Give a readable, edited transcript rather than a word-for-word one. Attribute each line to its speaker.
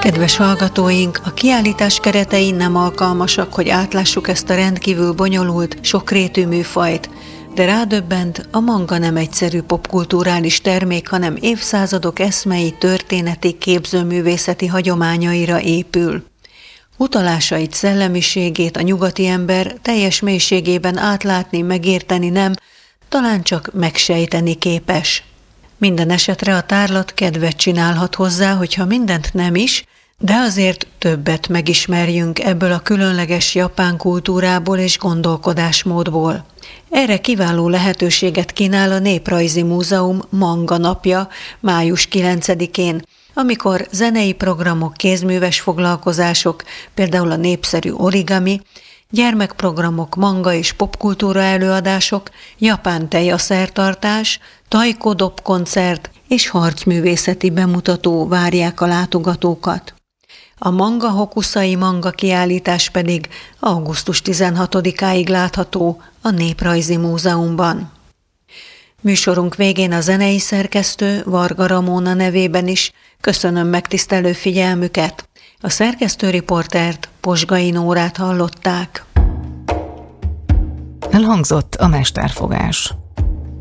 Speaker 1: Kedves hallgatóink, a kiállítás keretei nem alkalmasak, hogy átlássuk ezt a rendkívül bonyolult, sokrétű műfajt, de rádöbbent, a manga nem egyszerű popkulturális termék, hanem évszázadok eszmei, történeti, képzőművészeti hagyományaira épül. Utalásait, szellemiségét a nyugati ember teljes mélységében átlátni, megérteni nem, talán csak megsejteni képes. Minden esetre a tárlat kedvet csinálhat hozzá, hogyha mindent nem is, de azért többet megismerjünk ebből a különleges japán kultúrából és gondolkodásmódból. Erre kiváló lehetőséget kínál a Néprajzi Múzeum Manga napja május 9-én, amikor zenei programok, kézműves foglalkozások, például a népszerű origami, gyermekprogramok, manga és popkultúra előadások, japán tejaszertartás, taiko-dop koncert és harcművészeti bemutató várják a látogatókat. A Manga Hokusai manga kiállítás pedig augusztus 16-áig látható a Néprajzi Múzeumban. Műsorunk végén a zenei szerkesztő Varga Ramóna nevében is köszönöm megtisztelő figyelmüket. A szerkesztőriportert, Posgai Nórát hallották.
Speaker 2: Elhangzott a mesterfogás.